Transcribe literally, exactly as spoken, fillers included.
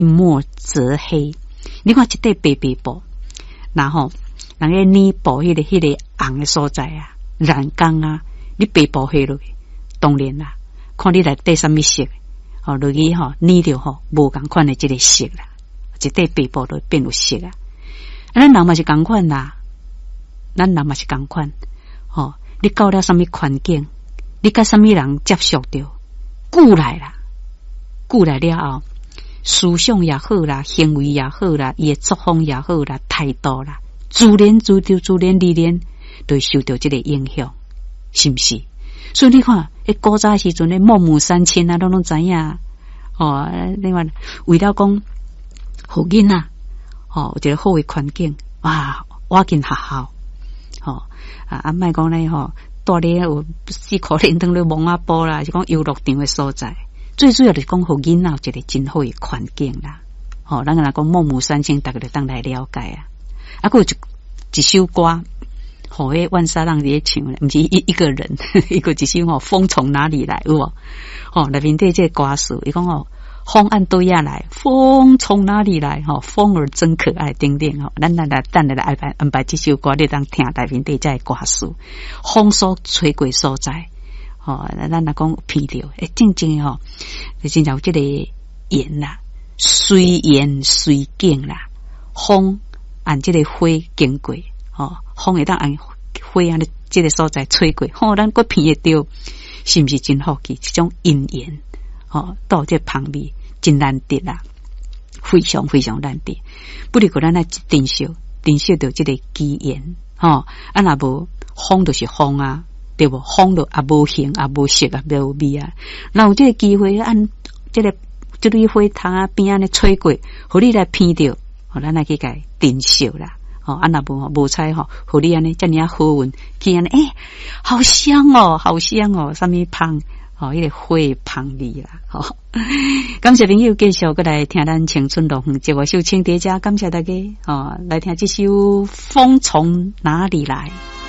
墨则黑。你看一块白白布，然后人个泥布迄个迄个红的所在啊，染缸啊，你白布黑落去，当然啦，看你来底什么色，哦，落去吼泥着吼无共款的这个色啦，一块白布都变有色啊。咱人嘛是共款啦，咱人嘛是共款，哦，你到了什么环境，你甲什么人接触着，久来啦，久来了后。思想也好啦，行为也好啦，伊诶作风也好啦，态度啦，自然自就自然而然都会受到这个影响，是不是？所以你看，迄古早时阵诶孟母三迁啊，拢拢知影哦。另外，为了讲互囡仔哦，有一个好诶环境啊，我进学校哦啊，啊，莫讲咧吼，带咧有四可能当咧蒙阿波啦，是讲游乐场诶所在。最主要就是讲，互囡仔有一个真好的环境啦。吼、哦，咱个来讲孟母三迁，大家就当来了解啊。啊，还有一一首歌，吼，迄万沙浪咧唱咧，毋是一一个人，一个一首吼，风从哪里来？有无？吼、哦，内面对这个歌词，伊讲吼，风按对呀来，风从哪里来？吼、哦，风儿真可爱，等等吼。咱来来等来来安排安排这首歌，你当听内面对这个歌词，风所吹过所在。哦，咱来讲闻到，诶，正正吼，真正有这个言啦，随言随景啦，风按这个花经过，哦，风会当按花安尼这个所在吹过，吼、哦，咱个闻得到，是不是真好奇？这种因缘，哦，到这旁边真难得啦，非常非常难得。不如果咱来珍惜，珍惜到这个机缘，吼、哦，啊那无风就是风啊。对不？风落也无形也无色也无味啊！然后这个机会按这个这类花塘啊边安尼吹过，互你来闻到，哦，咱来去甲珍惜啦！哦，安那无无采吼，互你安尼遮尔好运，去安尼诶，好香哦，好香哦，什么香？哦，迄、那个花香味啦！哦，感谢朋友继续过来听咱青春乐园节目，首请大家感谢大家哦，来听这首《风从哪里来》。